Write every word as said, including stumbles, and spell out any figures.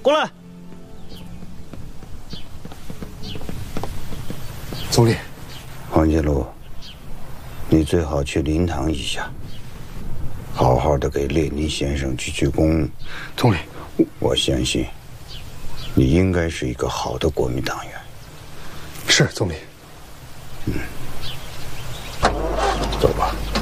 过来。 总理， 黄金禄，你最好去灵堂一下，好好的给列宁先生鞠鞠躬。 总理， 我相信你应该是一个好的国民党员。 是总理。 嗯，走吧。